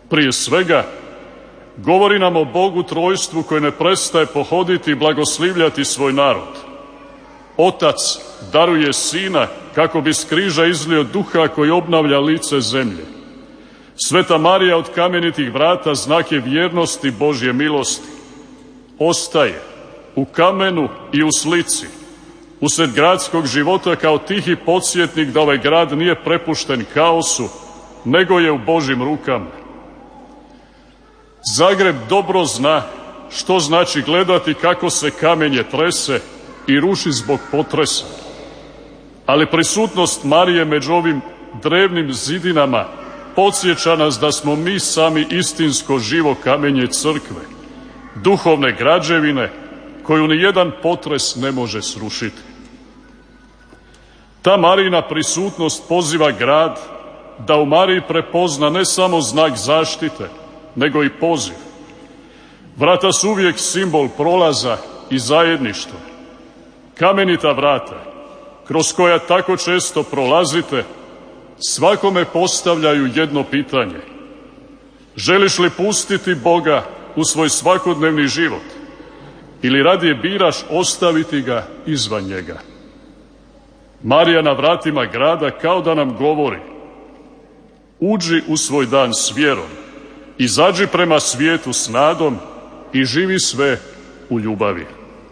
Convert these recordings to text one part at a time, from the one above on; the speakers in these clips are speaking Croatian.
Prije svega, govori nam o Bogu trojstvu koji ne prestaje pohoditi i blagoslivljati svoj narod. Otac daruje Sina kako bi s križa izlio Duha koji obnavlja lice zemlje. Sveta Marija od kamenitih vrata znak je vjernosti Božje milosti. Ostaje u kamenu i u slici, usred gradskog života kao tihi podsjetnik da ovaj grad nije prepušten kaosu, nego je u Božjim rukama. Zagreb dobro zna što znači gledati kako se kamenje trese i ruši zbog potresa. Ali prisutnost Marije među ovim drevnim zidinama podsjeća nas da smo mi sami istinsko živo kamenje crkve, duhovne građevine koju ni jedan potres ne može srušiti. Ta Marijina prisutnost poziva grad da u Mariji prepozna ne samo znak zaštite, nego i poziv. Vrata su uvijek simbol prolaza i zajedništva. Kamenita vrata, kroz koja tako često prolazite, svakome postavljaju jedno pitanje. Želiš li pustiti Boga u svoj svakodnevni život ili radije biraš ostaviti ga izvan njega? Marija na vratima grada kao da nam govori: uđi u svoj dan s vjerom, izađi prema svijetu s nadom i živi sve u ljubavi.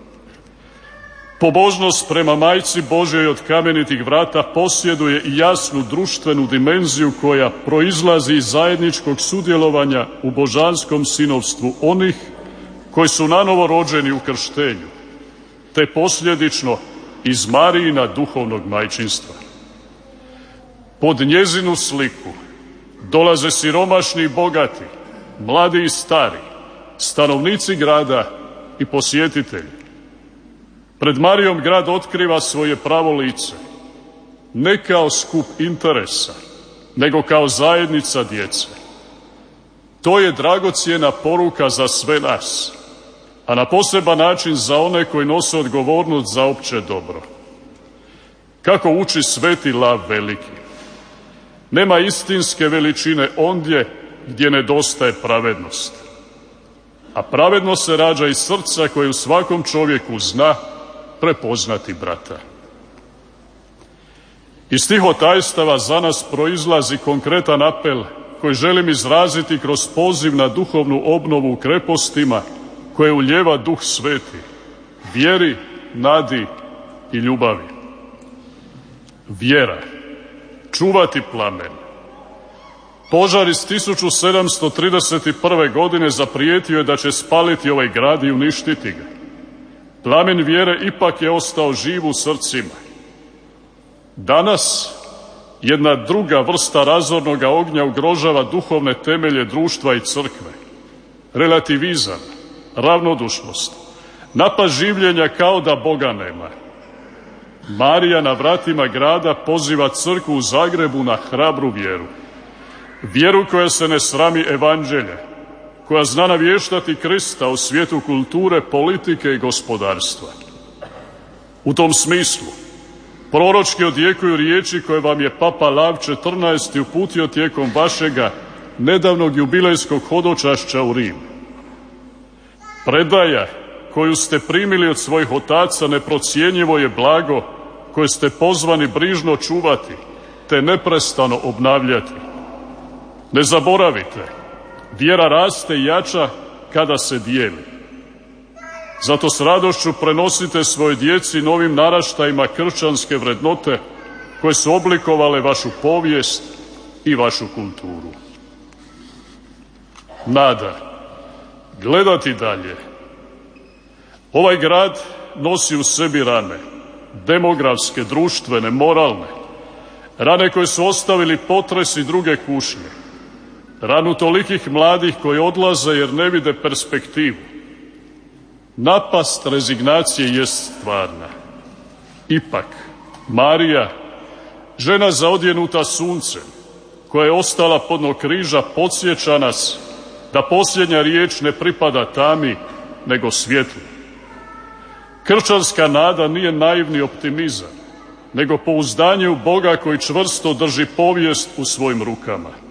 Pobožnost prema Majci Božjoj od kamenitih vrata posjeduje i jasnu društvenu dimenziju koja proizlazi iz zajedničkog sudjelovanja u božanskom sinovstvu onih koji su nanovo rođeni u krštenju, te posljedično iz Marijina duhovnog majčinstva. Pod njezinu sliku dolaze siromašni i bogati, mladi i stari, stanovnici grada i posjetitelji. Pred Marijom grad otkriva svoje pravo lice, ne kao skup interesa, nego kao zajednica djece. To je dragocjena poruka za sve nas, a na poseban način za one koji nose odgovornost za opće dobro. Kako uči Sveti Lav Veliki: nema istinske veličine ondje gdje nedostaje pravednost, a pravednost se rađa iz srca koje u svakom čovjeku zna prepoznati brata. Iz tih otajstava za nas proizlazi konkretan apel koji želim izraziti kroz poziv na duhovnu obnovu u krepostima koje ulijeva Duh Sveti, vjeri, nadi i ljubavi. Vjera, čuvati plamen. Požar iz 1731. godine zaprijetio je da će spaliti ovaj grad i uništiti ga. Plamen vjere ipak je ostao živ u srcima. Danas jedna druga vrsta razornog ognja ugrožava duhovne temelje društva i crkve. Relativizam, ravnodušnost, napad življenja kao da Boga nema. Marija na vratima grada poziva crkvu u Zagrebu na hrabru vjeru. Vjeru koja se ne srami evanđelja, koja zna navještati Krista u svijetu kulture, politike i gospodarstva. U tom smislu proročki odjekuju riječi koje vam je Papa Lav XIV uputio tijekom vašega nedavnog jubilejskog hodočašća u Rim. Predaja koju ste primili od svojih otaca neprocjenjivo je blago koje ste pozvani brižno čuvati te neprestano obnavljati. Ne zaboravite, vjera raste i jača kada se dijeli. Zato s radošću prenosite svojoj djeci novim naraštajima kršćanske vrednote koje su oblikovale vašu povijest i vašu kulturu. Nada, gledati dalje. Ovaj grad nosi u sebi rane, demografske, društvene, moralne, rane koje su ostavili potres i druge kušnje, ranu tolikih mladih koji odlaze jer ne vide perspektivu. Napast rezignacije jest stvarna. Ipak, Marija, žena zaodjenuta suncem, koja je ostala podno križa, podsjeća nas da posljednja riječ ne pripada tami, nego svjetlu. Kršćanska nada nije naivni optimizam, nego pouzdanje u Boga koji čvrsto drži povijest u svojim rukama.